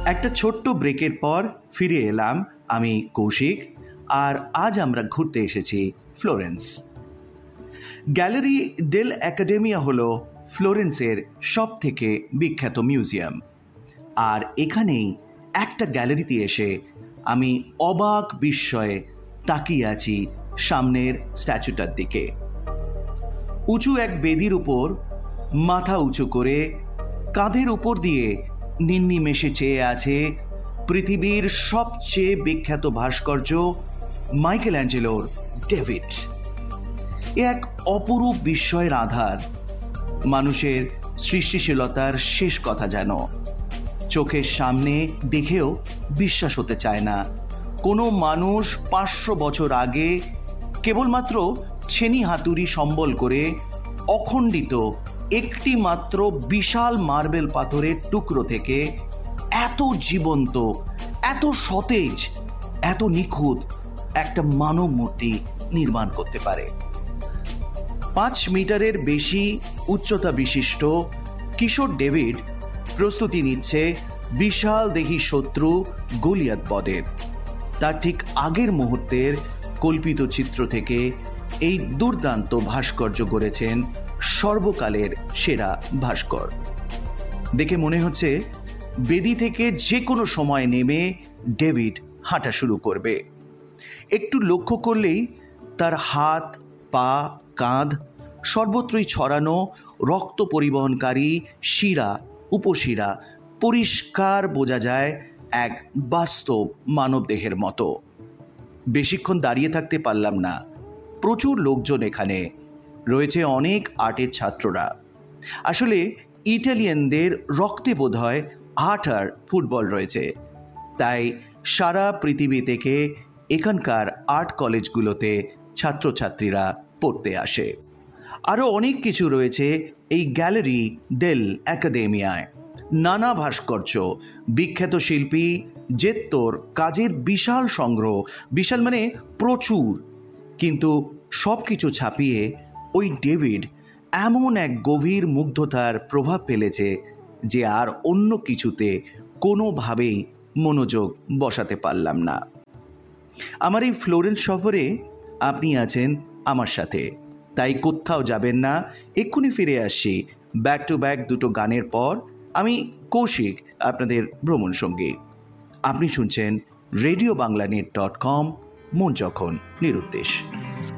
একটা ছোট্ট ব্রেকের পর ফিরে এলাম আমি কৌশিক, আর আজ আমরা ঘুরতে এসেছি ফ্লোরেন্স। গ্যালারি ডেল অ্যাকাডেমিয়া হলো ফ্লোরেন্সের সব থেকে বিখ্যাত মিউজিয়াম। আর এখানেই একটা গ্যালারিতে এসে আমি অবাক বিস্ময়ে তাকিয়ে আছি সামনের স্ট্যাচুটার দিকে। উঁচু এক বেদির উপর মাথা উঁচু করে কাঁধের উপর দিয়ে নিন্নিমেষে চেয়ে আছে পৃথিবীর সবচেয়ে বিখ্যাত ভাস্কর্য মাইকেল অ্যাঞ্জেলোর ডেভিড। এক অপরূপ বিস্ময়ের আধার, মানুষের সৃষ্টিশীলতার শেষ কথা যেন চোখের সামনে দেখেও বিশ্বাস হতে চায় না। কোনো মানুষ 500 বছর আগে কেবলমাত্র ছেনি হাতুড়ি সম্বল করে অখণ্ডিত একটি মাত্র বিশাল মার্বেল পাথরের টুকরো থেকে এত জীবন্ত, এত সতেজ, এত নিখুঁত একটা মানব মূর্তি নির্মাণ করতে পারে। 5 মিটারের বেশি উচ্চতা বিশিষ্ট কিশোর ডেভিড প্রস্তুতি নিচ্ছে বিশাল দেহী শত্রু গলিয়াত বধের। তার ঠিক আগের মুহূর্তের কল্পিত চিত্র থেকে এই দুর্দান্ত ভাস্কর্য গড়েছেন সর্বকালের সেরা ভাস্কর। দেখে মনে হচ্ছে বেদি থেকে যে কোনো সময় নেমে ডেভিড হাঁটা শুরু করবে। একটু লক্ষ্য করলেই তার হাত, পা, কাঁধ সর্বত্রই ছড়ানো রক্ত পরিবহনকারী শিরা উপশিরা পরিষ্কার বোঝা যায় এক বাস্তব মানবদেহের মতো। বেশিক্ষণ দাঁড়িয়ে থাকতে পারলাম না। প্রচুর লোকজন এখানে রয়েছে, অনেক আর্টের ছাত্ররা। আসলে ইটালিয়ানদের রক্তে বোধহয় আর্ট আর ফুটবল রয়েছে, তাই সারা পৃথিবী থেকে এখানকার আর্ট কলেজগুলোতে ছাত্রছাত্রীরা পড়তে আসে। আরও অনেক কিছু রয়েছে এই গ্যালারি ডেল অ্যাকাডেমিয়ায়। নানা ভাস্কর্য, বিখ্যাত শিল্পী জেত্তোর কাজের বিশাল সংগ্রহ, বিশাল মানে প্রচুর, কিন্তু সব কিছু ছাপিয়ে ওই ডেভিড এমন এক গভীর মুগ্ধতার প্রভাব ফেলেছে যে আর অন্য কিছুতে কোনোভাবেই মনোযোগ বসাতে পারলাম না। আমার এই ফ্লোরেন্স সফরে আপনি আছেন আমার সাথে, তাই কোথাও যাবেন না। এক্ষুনি ফিরে আসছি ব্যাক টু ব্যাক দুটো গানের পর। আমি কৌশিক, আপনাদের ভ্রমণ সঙ্গী। আপনি শুনছেন রেডিও বাংলা net.com, মন যখন নিরুদ্দেশ।